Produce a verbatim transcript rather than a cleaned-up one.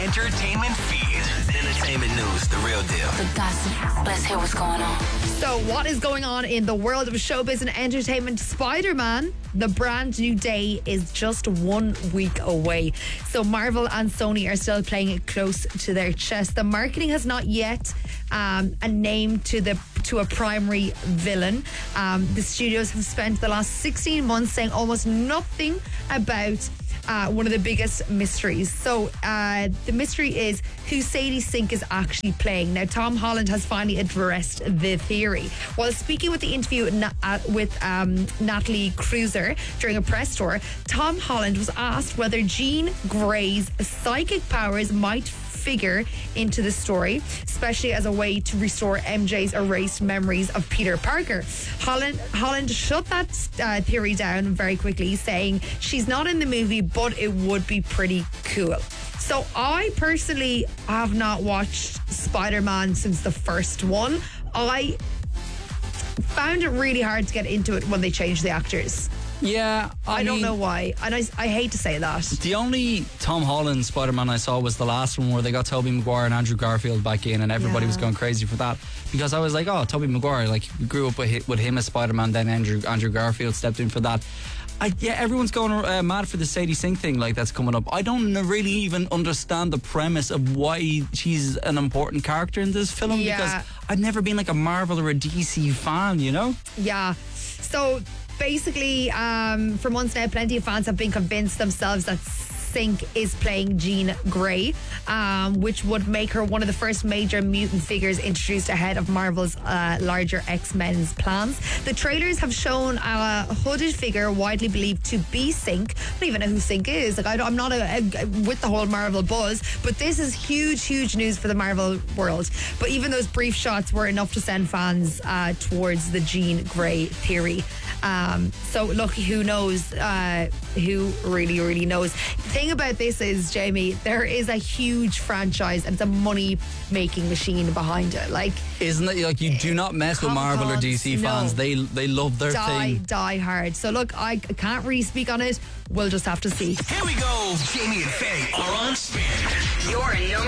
entertainment feed. Entertainment news, the real deal. The gossip. Let's hear what's going on. So, what is going on in the world of showbiz and entertainment? Spider-Man, the brand new day, is just one week away. So, Marvel and Sony are still playing it close to their chest. The marketing has not yet um, a name to the to a primary villain. Um, the studios have spent the last sixteen months saying almost nothing about Uh, one of the biggest mysteries. So uh, the mystery is who Sadie Sink is actually playing. Now, Tom Holland has finally addressed the theory. While speaking with the interview na- uh, with um, Natalie Cruiser during a press tour, Tom Holland was asked whether Jean Grey's psychic powers might figure into the story, especially as a way to restore M J's erased memories of Peter Parker. Holland Holland shut that uh, theory down very quickly, saying she's not in the movie, but it would be pretty cool. So I personally have not watched Spider-Man since the first one. I found it really hard to get into it when they changed the actors. Yeah, I, I don't mean, know why, and I, I hate to say that. The only Tom Holland Spider-Man I saw was the last one where they got Tobey Maguire and Andrew Garfield back in, and everybody Yeah. was going crazy for that because I was like, oh, Tobey Maguire, like we grew up with hi- with him as Spider-Man, then Andrew Andrew Garfield stepped in for that. I, yeah, everyone's going uh, mad for the Sadie Sink thing, like that's coming up. I don't n- really even understand the premise of why she's an important character in this film Yeah. because I've never been like a Marvel or a D C fan, you know? Yeah. So basically, um, for months now, plenty of fans have been convinced themselves that Sink is playing Jean Grey, um, which would make her one of the first major mutant figures introduced ahead of Marvel's uh, larger X-Men's plans. The trailers have shown a hooded figure widely believed to be Sink. I don't even know who Sink is. Like I don't, I'm not a, a, with the whole Marvel buzz, but this is huge, huge news for the Marvel world. But even those brief shots were enough to send fans uh, towards the Jean Grey theory. Um, so look, who knows? Uh, who really, really knows? The thing about this is, Jamie, there is a huge franchise and it's a money-making machine behind it. Like, Isn't it like you do not mess with Marvel or D C Comic-Cons, fans? no. They they love their die, thing. die hard. So look, I can't really speak on it. We'll just have to see. Here we go. Jamie and Faye are on spin. Your number